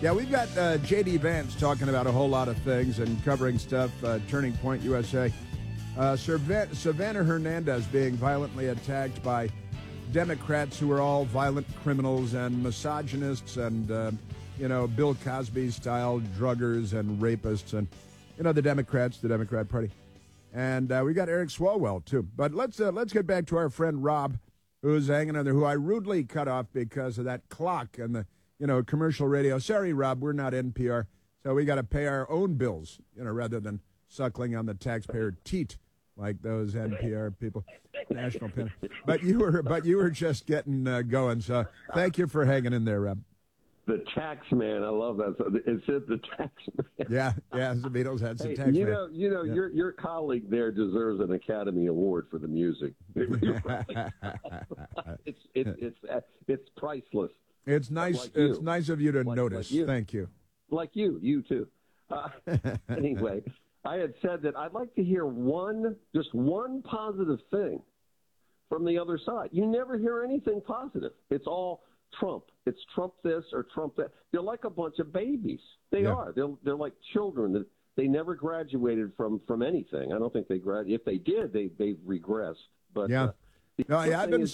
Yeah, we've got J.D. Vance talking about a whole lot of things and covering stuff, Turning Point USA. Savannah Hernandez being violently attacked by Democrats who are all violent criminals and misogynists and, Bill Cosby-style druggers and rapists and, the Democrats, the Democrat Party. And we got Eric Swalwell, too. But let's get back to our friend Rob, who's hanging on there, who I rudely cut off because of that clock and the commercial radio. Sorry, Rob, we're not NPR, so we got to pay our own bills, rather than suckling on the taxpayer teat like those NPR people, national pen. But you were just getting going. So thank you for hanging in there, Rob. The tax man, I love that. It said the tax man. Yeah, the Beatles had some tax man. Your colleague there deserves an Academy Award for the music. It's priceless. It's nice. Like it's nice of you to notice. Thank you. Like you too. Anyway, I had said that I'd like to hear just one positive thing from the other side. You never hear anything positive. It's all Trump. It's Trump this or Trump that. They're like a bunch of babies. They are. They're like children that they never graduated from anything. I don't think they graduated. If they did, they regressed. But I've been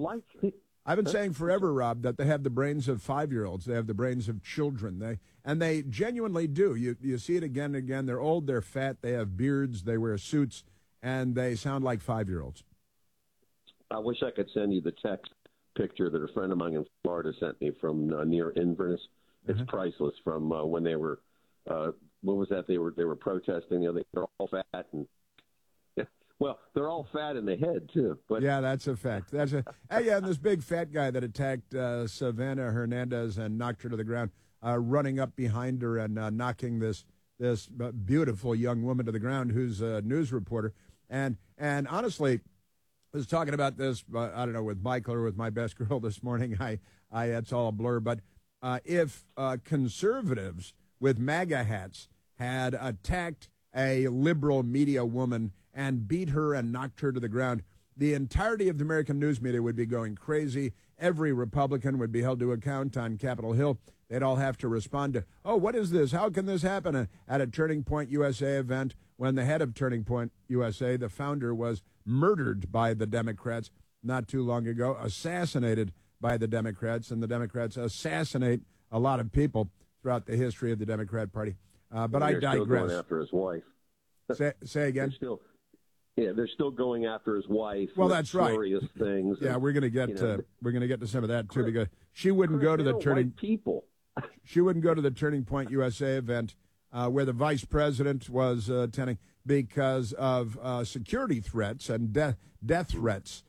saying forever, Rob, that they have the brains of 5-year-olds. They have the brains of children. They genuinely do. You see it again and again. They're old, they're fat, they have beards, they wear suits, and they sound like 5-year-olds. I wish I could send you the text picture that a friend of mine in Florida sent me from near Inverness. It's priceless. From when they were, what was that? They were protesting. They're all fat and. Well, they're all fat in the head, too. But yeah, that's a fact. And this big fat guy that attacked Savannah Hernandez and knocked her to the ground, running up behind her and knocking this beautiful young woman to the ground who's a news reporter. And honestly, I was talking about this, I don't know, with Michael or with my best girl this morning. It's all a blur. But if conservatives with MAGA hats had attacked a liberal media woman and beat her and knocked her to the ground, the entirety of the American news media would be going crazy. Every Republican would be held to account on Capitol Hill. They'd all have to respond to, what is this? How can this happen at a Turning Point USA event when the head of Turning Point USA, the founder, was murdered by the Democrats not too long ago, assassinated by the Democrats, and the Democrats assassinate a lot of people throughout the history of the Democrat Party. But I digress. Still going after his wife. Say again? They're still going after his wife. Well, that's right. Glorious things. Yeah, we're going to get to some of that too, because she wouldn't go to the Turning She wouldn't go to the Turning Point USA event where the vice president was attending because of security threats and death threats.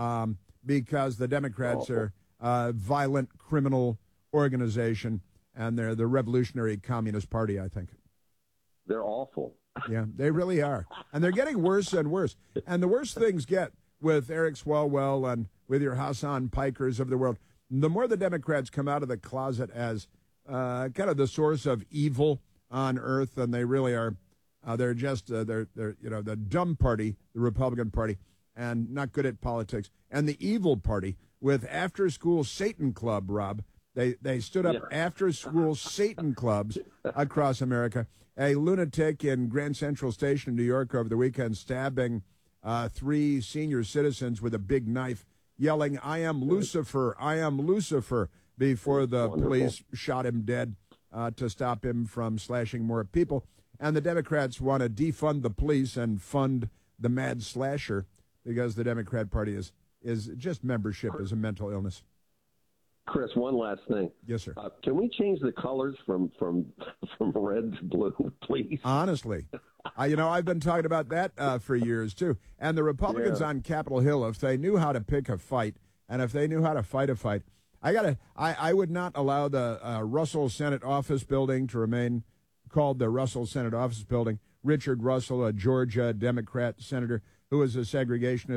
Because the Democrats are a violent criminal organization, and they're the Revolutionary Communist Party, I think. They're awful. Yeah, they really are. And they're getting worse and worse. And the worse things get with Eric Swalwell and with your Hassan Pikers of the world, the more the Democrats come out of the closet as kind of the source of evil on earth, and they really are. They're just they're the dumb party, the Republican Party, and not good at politics, and the evil party with after-school Satan Club, Rob. They stood up after-school Satan clubs across America. A lunatic in Grand Central Station in New York over the weekend stabbing 3 senior citizens with a big knife, yelling, "I am Lucifer, I am Lucifer," before the police shot him dead to stop him from slashing more people. And the Democrats want to defund the police and fund the mad slasher because the Democrat Party is just membership is a mental illness. Chris, one last thing. Yes, sir. Can we change the colors from red to blue, please? Honestly, I've been talking about that for years too. And the Republicans on Capitol Hill, if they knew how to pick a fight, and if they knew how to fight a fight, I would not allow the Russell Senate Office Building to remain called the Russell Senate Office Building. Richard Russell, a Georgia Democrat senator who was a segregationist.